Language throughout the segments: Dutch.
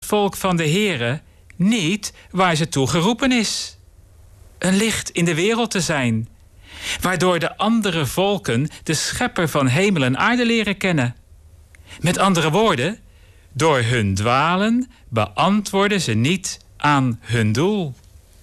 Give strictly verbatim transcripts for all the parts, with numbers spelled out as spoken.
volk van de Heere niet waar ze toe geroepen is. Een licht in de wereld te zijn, waardoor de andere volken de schepper van hemel en aarde leren kennen. Met andere woorden, door hun dwalen beantwoorden ze niet aan hun doel.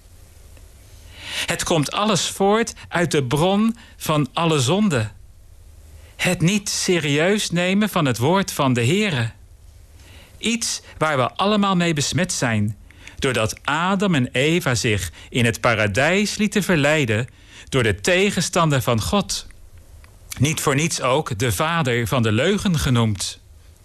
Het komt alles voort uit de bron van alle zonde. Het niet serieus nemen van het woord van de Heere. Iets waar we allemaal mee besmet zijn, doordat Adam en Eva zich in het paradijs lieten verleiden door de tegenstander van God. Niet voor niets ook de vader van de leugen genoemd.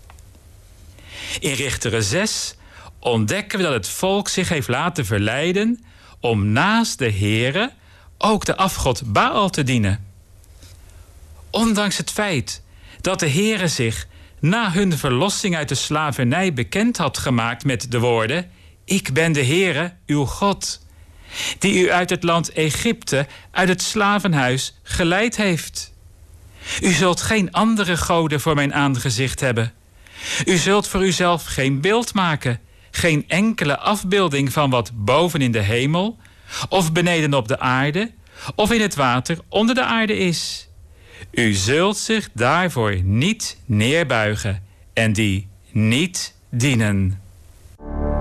In Richteren zes ontdekken we dat het volk zich heeft laten verleiden om naast de Heere ook de afgod Baal te dienen. Ondanks het feit dat de Heere zich na hun verlossing uit de slavernij bekend had gemaakt met de woorden: ik ben de Heere, uw God, die u uit het land Egypte, uit het slavenhuis, geleid heeft. U zult geen andere goden voor mijn aangezicht hebben. U zult voor uzelf geen beeld maken, geen enkele afbeelding van wat boven in de hemel, of beneden op de aarde, of in het water onder de aarde is. U zult zich daarvoor niet neerbuigen en die niet dienen.